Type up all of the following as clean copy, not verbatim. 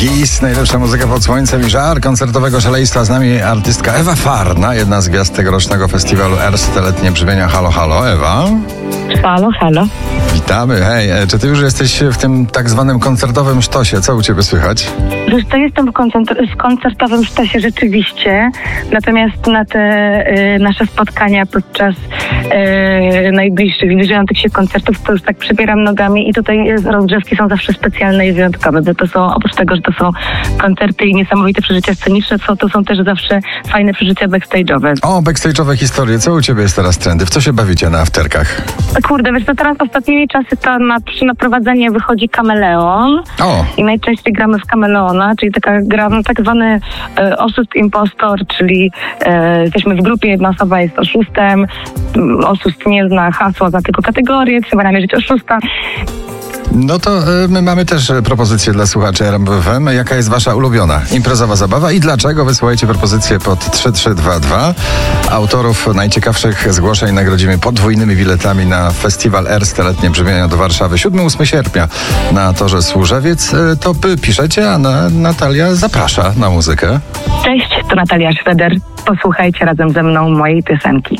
Kiss, najlepsza muzyka pod słońcem i żar koncertowego szaleństwa. Z nami artystka Ewa Farna, jedna z gwiazd tegorocznego festiwalu Erste Letnie Brzmienia. Halo, halo, Ewa. Halo, halo. Witamy, hej. Czy ty już jesteś w tym tak zwanym koncertowym sztosie? Co u ciebie słychać? Wiesz co, jestem w koncertowym sztosie rzeczywiście, natomiast na te nasze spotkania podczas najbliższych, zbliżających się koncertów, to już tak przebieram nogami i tutaj rozgrzewki są zawsze specjalne i wyjątkowe, bo to są, oprócz tego, że to są koncerty i niesamowite przeżycia sceniczne, to są też zawsze fajne przeżycia backstage'owe. O, backstage'owe historie. Co u ciebie jest teraz trendy? W co się bawicie na afterkach? Kurde, wiesz co, teraz ostatnimi czasy to przy naprowadzenie wychodzi Kameleon. O! I najczęściej gramy w Kameleona, czyli taka gra, tak zwany oszust impostor, czyli jesteśmy w grupie, jedna osoba jest oszustem, oszust nie zna hasła, zna tylko kategorię, trzeba namierzyć oszusta. No to my mamy też propozycję dla słuchaczy RMF FM. Jaka jest wasza ulubiona imprezowa zabawa i dlaczego? Wysyłajcie propozycje pod 3322. Autorów najciekawszych zgłoszeń nagrodzimy podwójnymi biletami na festiwal Erste Letnie Brzmienia do Warszawy 7-8 sierpnia na Torze Służewiec. To piszecie, a Natalia zaprasza na muzykę. Cześć, to Natalia Schroeder. Posłuchajcie razem ze mną mojej piosenki.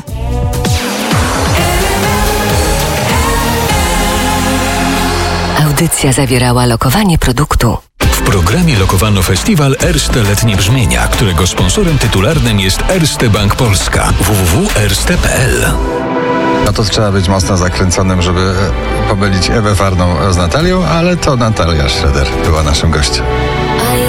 Audycja zawierała lokowanie produktu. W programie lokowano festiwal Erste Letnie Brzmienia, którego sponsorem tytularnym jest Erste Bank Polska. www.erste.pl. No to trzeba być mocno zakręconym, żeby pomylić Ewę Farną z Natalią, ale to Natalia Schroeder była naszym gościem.